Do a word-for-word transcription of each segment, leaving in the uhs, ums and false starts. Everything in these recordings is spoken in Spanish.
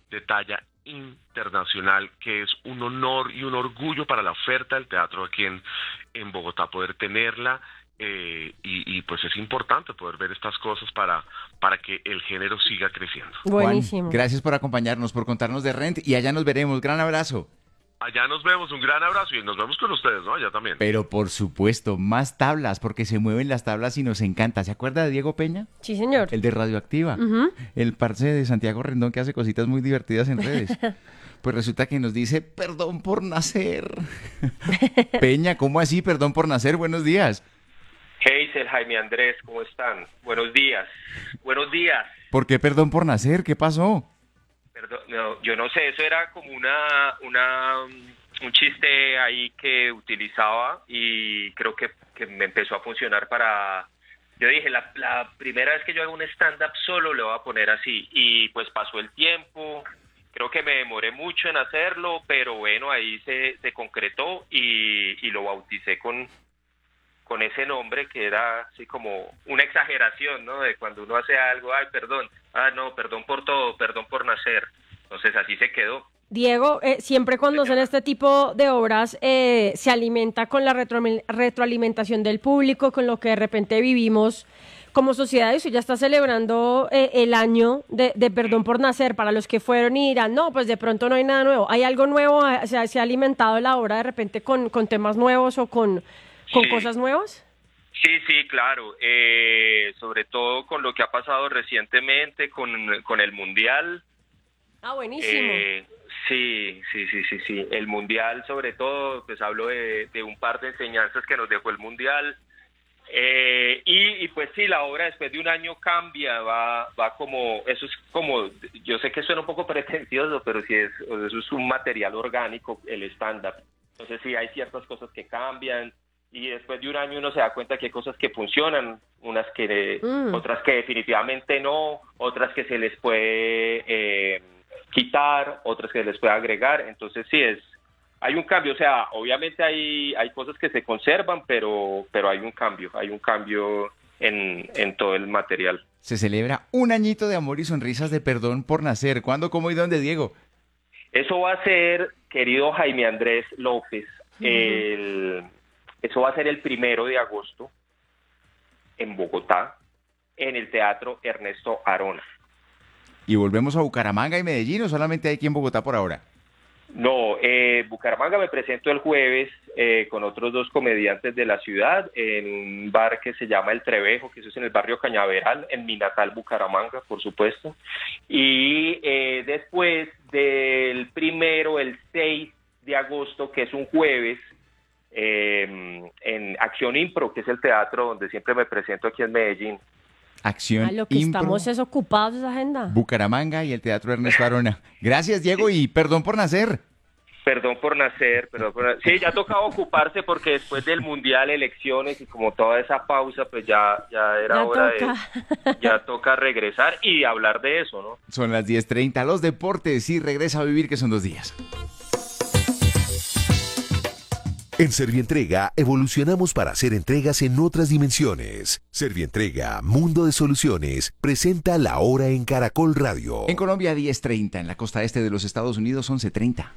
de talla internacional, que es un honor y un orgullo para la oferta del teatro aquí en, en Bogotá poder tenerla. Eh, y, y pues es importante poder ver estas cosas para, para que el género siga creciendo. Buenísimo. Juan, gracias por acompañarnos, por contarnos de Rent y allá nos veremos. Gran abrazo. Allá nos vemos, un gran abrazo y nos vemos con ustedes, ¿no? Allá también. Pero por supuesto, más tablas, porque se mueven las tablas y nos encanta. ¿Se acuerda de Diego Peña? Sí, señor. El de Radioactiva. Uh-huh. El parce de Santiago Rendón que hace cositas muy divertidas en redes. Pues resulta que nos dice, perdón por nacer. Peña, ¿cómo así? Perdón por nacer, buenos días. Hazel, Jaime Andrés, ¿cómo están? Buenos días. Buenos días. ¿Por qué perdón por nacer? ¿Qué pasó? Perdón, no, yo no sé, eso era como una, una, un chiste ahí que utilizaba y creo que, que me empezó a funcionar para... Yo dije, la, la primera vez que yo hago un stand-up solo le voy a poner así y pues pasó el tiempo, creo que me demoré mucho en hacerlo, pero bueno, ahí se, se concretó y, y lo bauticé con... con ese nombre que era así como una exageración, ¿no? De cuando uno hace algo, ay, perdón, ah, no, perdón por todo, perdón por nacer. Entonces así se quedó. Diego, eh, siempre cuando hacen este tipo de obras eh, se alimenta con la retro, retroalimentación del público, con lo que de repente vivimos como sociedad. Y usted ya está celebrando eh, el año de, de Perdón por Nacer. Para los que fueron y dirán, no, pues de pronto no hay nada nuevo. ¿Hay algo nuevo? ¿Se ha, se ha alimentado la obra de repente con, con temas nuevos o con... ¿Con sí. cosas nuevas? Sí, sí, claro. Eh, sobre todo con lo que ha pasado recientemente con, con el Mundial. Ah, buenísimo. Eh, sí, sí, sí, sí, sí. El Mundial, sobre todo, pues hablo de, de un par de enseñanzas que nos dejó el Mundial. Eh, y, y pues sí, la obra después de un año cambia, va, va como, eso es como, yo sé que suena un poco pretencioso, pero sí es, eso es un material orgánico, el stand-up. Entonces sí, hay ciertas cosas que cambian. Y después de un año uno se da cuenta que hay cosas que funcionan, unas que mm. otras que definitivamente no, otras que se les puede eh, quitar, otras que se les puede agregar. Entonces sí, es hay un cambio. O sea, obviamente hay hay cosas que se conservan, pero pero hay un cambio, hay un cambio en, en todo el material. Se celebra un añito de amor y sonrisas de Perdón por Nacer. ¿Cuándo, cómo y dónde, Diego? Eso va a ser, querido Jaime Andrés López, mm. el... Eso va a ser el primero de agosto en Bogotá, en el Teatro Ernesto Arona. ¿Y volvemos a Bucaramanga y Medellín o solamente hay aquí en Bogotá por ahora? No, eh, Bucaramanga me presento el jueves eh, con otros dos comediantes de la ciudad en un bar que se llama El Trevejo, que eso es en el barrio Cañaveral, en mi natal Bucaramanga, por supuesto. Y eh, después del primero, el seis de agosto, que es un jueves, Eh, en Acción Impro, que es el teatro donde siempre me presento aquí en Medellín. Acción A lo que Impro, estamos es ocupados esa agenda. Bucaramanga y el Teatro Ernesto Arona. Gracias, Diego, y perdón por nacer. Perdón por nacer, perdón por nacer. Sí, ya tocaba ocuparse porque después del Mundial, elecciones y como toda esa pausa, pues ya, ya era ya hora toca. de... Ya toca regresar y hablar de eso, ¿no? Son las diez treinta, los deportes y regresa a vivir, que son dos días. En Servientrega evolucionamos para hacer entregas en otras dimensiones. Servientrega, Mundo de Soluciones, presenta La Hora en Caracol Radio. En Colombia diez treinta, en la costa este de los Estados Unidos once treinta.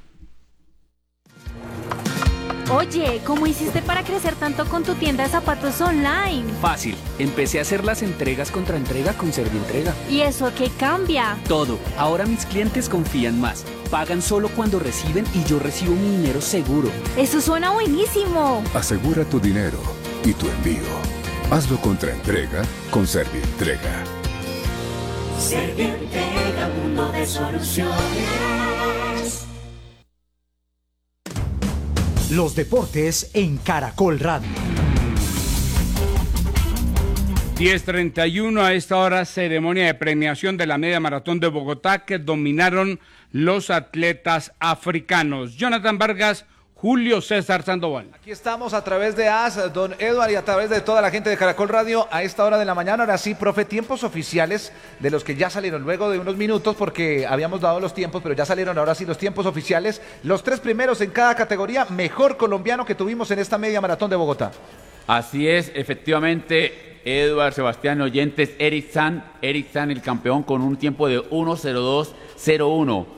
Oye, ¿cómo hiciste para crecer tanto con tu tienda de zapatos online? Fácil, empecé a hacer las entregas contra entrega con Servientrega. ¿Y eso qué cambia? Todo, ahora mis clientes confían más. Pagan solo cuando reciben y yo recibo mi dinero seguro. ¡Eso suena buenísimo! Asegura tu dinero y tu envío. Hazlo contra entrega con Servientrega. Servientrega, mundo de soluciones. Los deportes en Caracol Radio. diez treinta y uno, a esta hora, ceremonia de premiación de la media maratón de Bogotá que dominaron los atletas africanos. Jonathan Vargas, Julio César Sandoval. Aquí estamos a través de A S, don Eduard, y a través de toda la gente de Caracol Radio a esta hora de la mañana. Ahora sí, profe, tiempos oficiales de los que ya salieron luego de unos minutos, porque habíamos dado los tiempos, pero ya salieron ahora sí los tiempos oficiales. Los tres primeros en cada categoría, mejor colombiano que tuvimos en esta media maratón de Bogotá. Así es, efectivamente, Eduard, Sebastián, oyentes, Eric San, Eric San, el campeón con un tiempo de uno cero dos cero uno.